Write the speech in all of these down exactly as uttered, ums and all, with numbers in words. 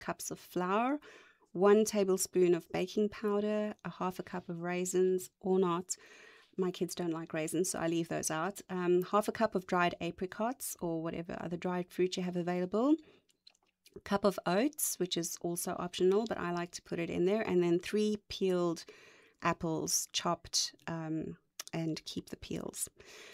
cups of flour, one tablespoon of baking powder, a half a cup of raisins or not. My kids don't like raisins, so I leave those out. Um, half a cup of dried apricots or whatever other dried fruit you have available. A cup of oats, which is also optional, but I like to put it in there. And then three peeled apples, chopped, um, and keep the peels.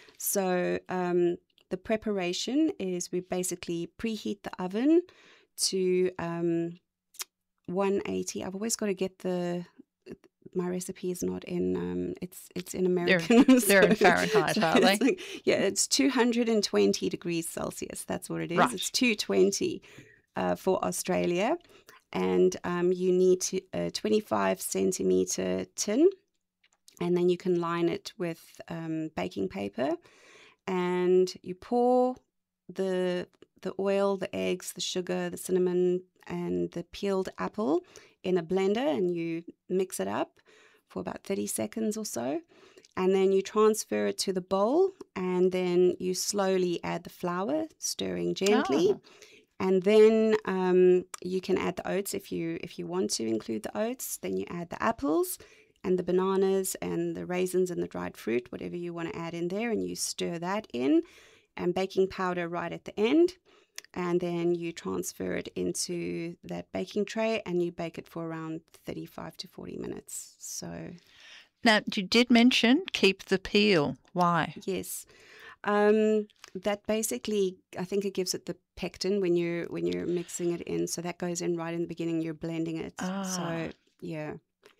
So um, the preparation is we basically preheat the oven to um, one eighty. I've always got to get the my recipe is not in um, it's it's in American. They're, they're so, in Fahrenheit, so are they? Like, yeah, it's two hundred twenty degrees Celsius. That's what it is. Right. It's two twenty uh, for Australia, and um, you need to, a twenty-five centimeter tin, and then you can line it with um, baking paper, and you pour the the oil, the eggs, the sugar, the cinnamon, and the peeled apple in a blender, and you mix it up for about thirty seconds or so. And then you transfer it to the bowl, and then you slowly add the flour, stirring gently. Oh. And then um, you can add the oats if you if you want to include the oats. Then you add the apples and the bananas and the raisins and the dried fruit, whatever you want to add in there, and you stir that in, and baking powder right at the end. And then you transfer it into that baking tray, and you bake it for around thirty-five to forty minutes. So, now, you did mention keep the peel. Why? Yes. Um, that basically, I think it gives it the pectin when you're when you're mixing it in. So that goes in right in the beginning. You're blending it. Ah. So, yeah.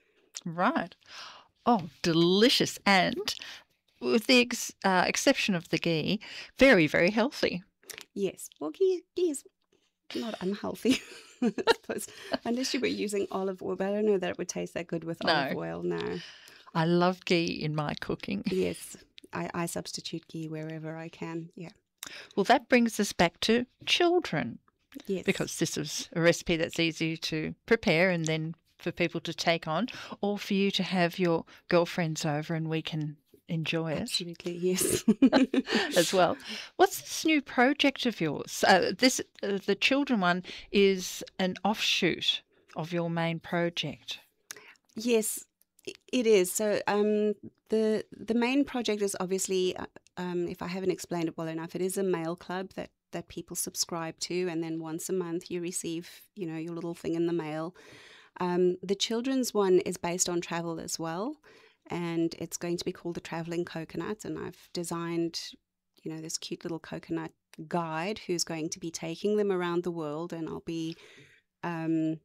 Right. Oh, delicious. And with the ex- uh, exception of the ghee, very, very healthy. Yes. Well, ghee, ghee is not unhealthy, I suppose, unless you were using olive oil. But I don't know that it would taste that good with No. olive oil. No. I love ghee in my cooking. Yes. I, I substitute ghee wherever I can. Yeah. Well, that brings us back to children. Yes. Because this is a recipe that's easy to prepare and then for people to take on, or for you to have your girlfriends over and we can enjoy it. Absolutely, yes. As well. What's this new project of yours? Uh, this uh, the children one is an offshoot of your main project. Yes, it is. So um, the the main project is obviously, um, if I haven't explained it well enough, it is a mail club that that people subscribe to, and then once a month you receive, you know, your little thing in the mail. Um, the children's one is based on travel as well, and it's going to be called the Traveling Coconut, and I've designed, you know, this cute little coconut guide who's going to be taking them around the world, and I'll be, um,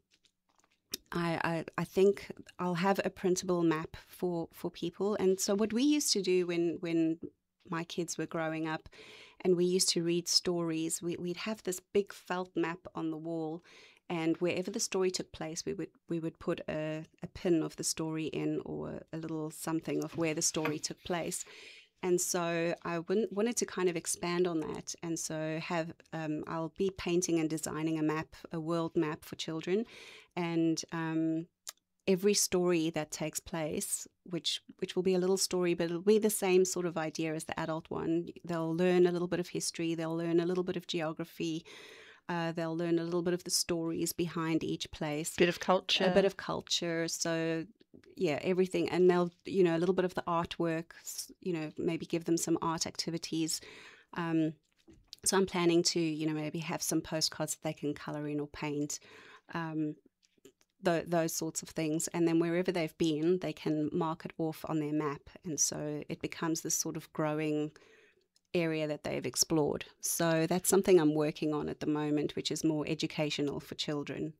I, I, I think I'll have a printable map for, for people. And so what we used to do when, when my kids were growing up and we used to read stories, we, we'd have this big felt map on the wall, and wherever the story took place, we would we would put a, a pin of the story in, or a little something of where the story took place. And so I wouldn't, wanted to kind of expand on that. And so have um, I'll be painting and designing a map, a world map for children. And um, every story that takes place, which which will be a little story, but it'll be the same sort of idea as the adult one. They'll learn a little bit of history. They'll learn a little bit of geography. Uh, they'll learn a little bit of the stories behind each place. Bit of culture. A bit of culture. So, yeah, everything. And they'll, you know, a little bit of the artwork, you know, maybe give them some art activities. Um, so I'm planning to, you know, maybe have some postcards that they can colour in or paint, um, th- those sorts of things. And then wherever they've been, they can mark it off on their map. And so it becomes this sort of growing area that they've explored. So that's something I'm working on at the moment, which is more educational for children.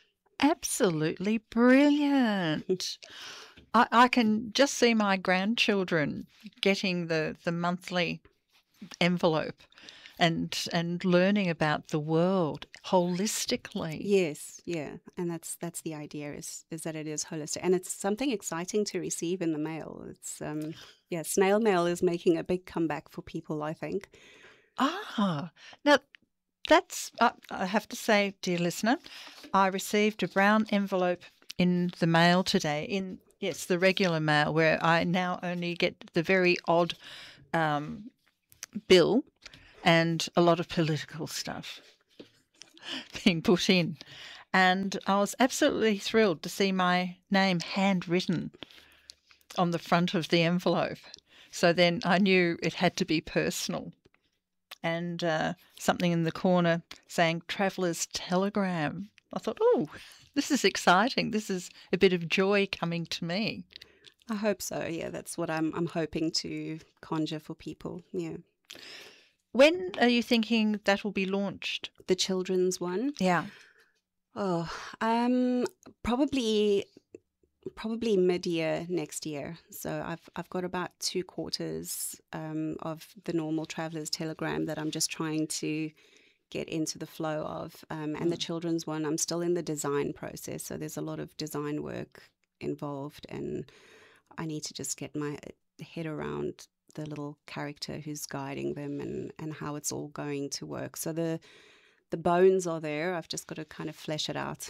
Absolutely brilliant. I, I can just see my grandchildren getting the, the monthly envelope and and learning about the world holistically. Yes, yeah. And that's that's the idea, is is that it is holistic. And it's something exciting to receive in the mail. It's um yeah, snail mail is making a big comeback for people, I think. Ah, now that's, uh, I have to say, dear listener, I received a brown envelope in the mail today, in, yes, the regular mail, where I now only get the very odd um, bill and a lot of political stuff being put in. and I was absolutely thrilled to see my name handwritten on the front of the envelope. So then I knew it had to be personal. And uh, something in the corner saying Traveller's Telegram. I thought, oh, this is exciting. This is a bit of joy coming to me. I hope so. Yeah, that's what I'm I'm hoping to conjure for people. Yeah. When are you thinking that will be launched? The children's one. Yeah. Oh, um, probably probably mid-year next year. So I've I've got about two quarters um, of the normal Traveller's Telegram that I'm just trying to get into the flow of. Um, and the children's one, I'm still in the design process. So there's a lot of design work involved, and I need to just get my head around the little character who's guiding them and, and how it's all going to work. So the the bones are there. I've just got to kind of flesh it out.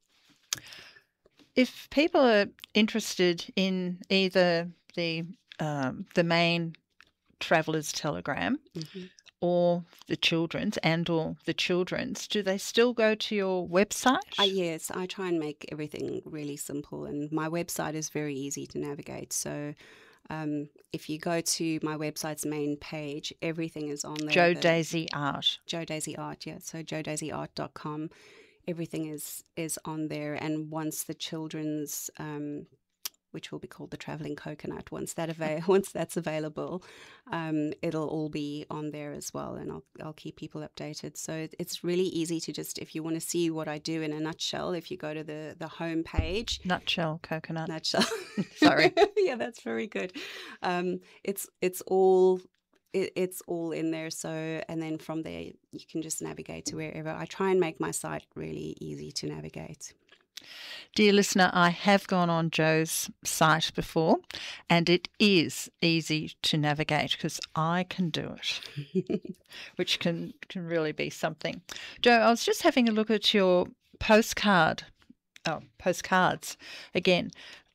If people are interested in either the um, the main Traveller's Telegram Mm-hmm. or the children's and or the children's, do they still go to your website? Uh, yes, I try and make everything really simple, and my website is very easy to navigate. So um, if you go to my website's main page, everything is on there. Joe The- Daisy Art. Joe Daisy Art, yeah. So joe daisy art dot com. Everything is is on there. And once the children's, um, which will be called the Traveling Coconut, once that ava- once that's available, um, it'll all be on there as well, and I'll I'll keep people updated. So it- it's really easy to just, if you want to see what I do in a nutshell, if you go to the the home page, Nutshell Coconut. nutshell. Sorry. Yeah, that's very good. Um, it's it's all it, it's all in there. So, and then from there you can just navigate to wherever. I try and make my site really easy to navigate. Dear listener, I have gone on Joe's site before, and it is easy to navigate because I can do it, which can, can really be something. Joe, I was just having a look at your postcard, oh, postcards again.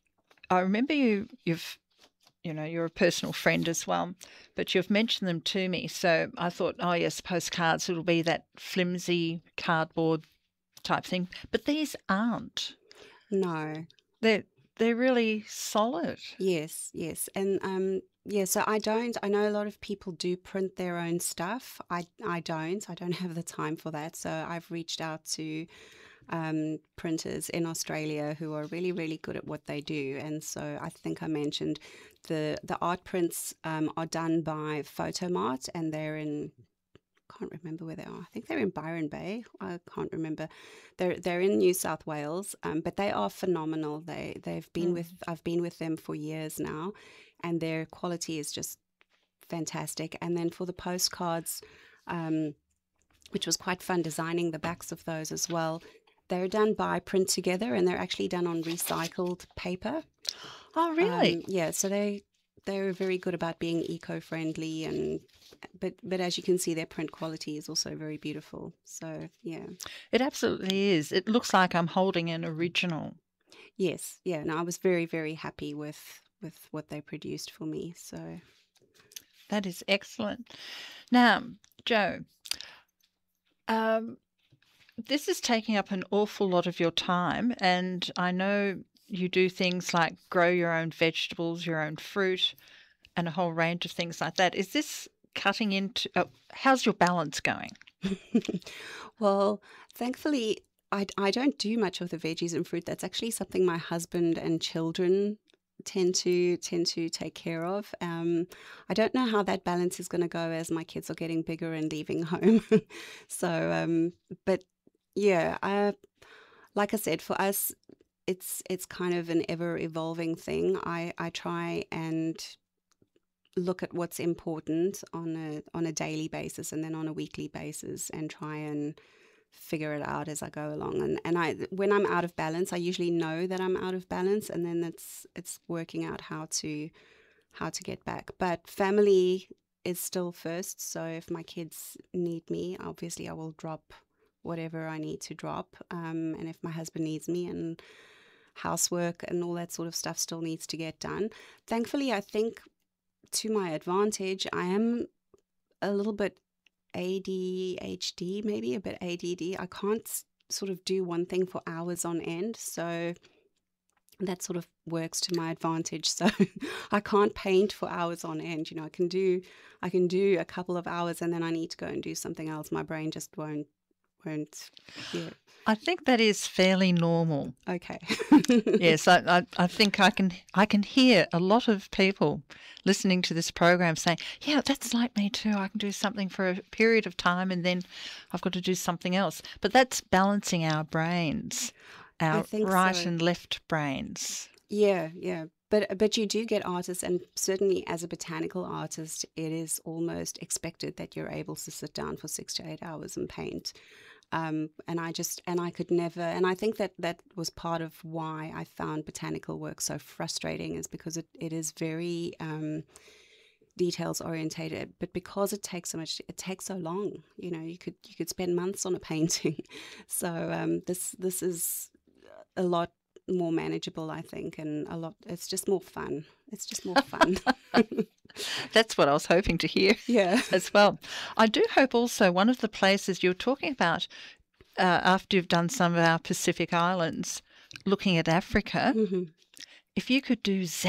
I remember you, you've, you know, you're a personal friend as well, but you've mentioned them to me. So I thought, oh yes, postcards, it'll be that flimsy cardboard type thing. But these aren't. No. They're, they're really solid. Yes, yes. And um yeah, so I don't I know a lot of people do print their own stuff. I I don't. I don't have the time for that. So I've reached out to um, printers in Australia who are really, really good at what they do. And so I think I mentioned the the art prints um, are done by Photomart, and they're in, can't remember where they are. I think they're in Byron Bay. I can't remember. They're they're in New South Wales, um, but they are phenomenal. They they've been Mm. with I've been with them for years now, and their quality is just fantastic. And then for the postcards, um, which was quite fun designing the backs of those as well. They're done by Print Together, and they're actually done on recycled paper. Oh, really? Um, yeah, so they they're very good about being eco-friendly, and but but as you can see, their print quality is also very beautiful. So yeah, It absolutely is. It looks like I'm holding an original. yes, yeah. No, I was very very happy with with what they produced for me. So That is excellent. Now, Joe, um, this is taking up an awful lot of your time, and I know you do things like grow your own vegetables, your own fruit, and a whole range of things like that. Is this cutting into, uh, how's your balance going? well, thankfully, I, I don't do much of the veggies and fruit. That's actually something my husband and children tend to tend to take care of. Um, I don't know how that balance is going to go as my kids are getting bigger and leaving home. so, um, but yeah, I, like I said, for us, it's it's kind of an ever evolving thing. I I try and look at what's important on a on a daily basis and then on a weekly basis, and try and figure it out as I go along. And and I when I'm out of balance, I usually know that I'm out of balance, and then it's it's working out how to how to get back. But family is still first. So if my kids need me, obviously I will drop whatever I need to drop. Um, and if my husband needs me, and housework and all that sort of stuff still needs to get done. Thankfully, I think to my advantage, I am a little bit A D H D, maybe a bit A D D. I can't sort of do one thing for hours on end. So that sort of works to my advantage. So I can't paint for hours on end. You know, I can do I can do a couple of hours and then I need to go and do something else. My brain just won't won't yeah. I think that is fairly normal. Okay. Yes, I, I, I think I can I can hear a lot of people listening to this program saying, yeah, that's like me too. I can do something for a period of time and then I've got to do something else. But that's balancing our brains, I our think right so. and left brains. Yeah, yeah. But but you do get artists, and certainly as a botanical artist, it is almost expected that you're able to sit down for six to eight hours and paint. Um, and I just and I could never, and I think that that was part of why I found botanical work so frustrating, is because it, it is very um, details orientated, but because it takes so much, it takes so long. You know, you could you could spend months on a painting. So um, this this is a lot more manageable, I think, and a lot. It's just more fun. It's just more fun. That's what I was hoping to hear Yeah. as well. I do hope also one of the places you're talking about uh, after you've done some of our Pacific islands, looking at Africa, Mhm. if you could do